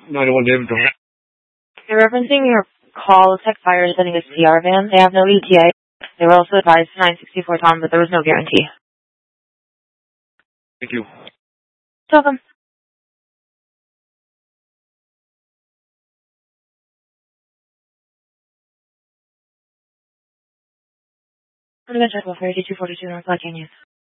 91 David. You're referencing your call. Tech Fire is sending a CR van. They have no ETA. They were also advised 964 Tom, but there was no guarantee. Thank you. Welcome. I'm going to check with 3242 North Black Canyon.